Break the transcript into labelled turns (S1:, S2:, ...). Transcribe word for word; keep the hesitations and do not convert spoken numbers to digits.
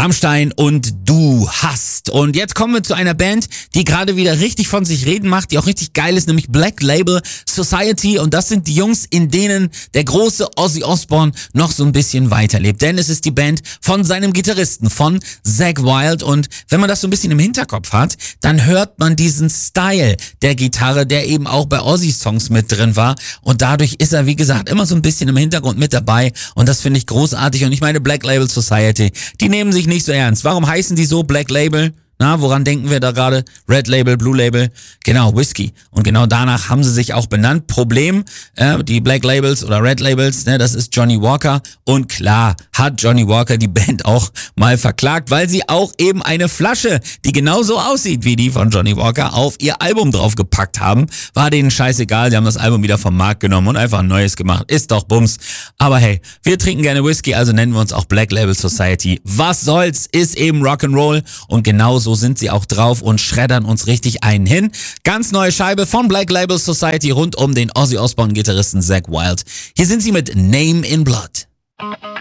S1: Rammstein und Du hast. Und jetzt kommen wir zu einer Band, die gerade wieder richtig von sich reden macht, die auch richtig geil ist, nämlich Black Label Society. Und das sind die Jungs, in denen der große Ozzy Osbourne noch so ein bisschen weiterlebt. Denn es ist die Band von seinem Gitarristen, von Zakk Wylde. Und wenn man das so ein bisschen im Hinterkopf hat, dann hört man diesen Style der Gitarre, der eben auch bei Ozzy Songs mit drin war. Und dadurch ist er, wie gesagt, immer so ein bisschen im Hintergrund mit dabei. Und das finde ich großartig. Und ich meine, Black Label Society, die nehmen sich nicht so ernst. Warum heißen die so Black Label? Na, woran denken wir da gerade? Red Label, Blue Label, genau, Whisky. Und genau danach haben sie sich auch benannt. Problem, äh, die Black Labels oder Red Labels, ne, das ist Johnny Walker. Und klar hat Johnny Walker die Band auch mal verklagt, weil sie auch eben eine Flasche, die genauso aussieht wie die von Johnny Walker, auf ihr Album draufgepackt haben. War denen scheißegal, die haben das Album wieder vom Markt genommen und einfach ein neues gemacht. Ist doch Bums. Aber hey, wir trinken gerne Whisky, also nennen wir uns auch Black Label Society. Was soll's, ist eben Rock'n'Roll und genauso sind sie auch drauf und schreddern uns richtig einen hin. Ganz neue Scheibe von Black Label Society rund um den Ozzy Osbourne Gitarristen Zakk Wylde. Hier sind sie mit Name in Blood.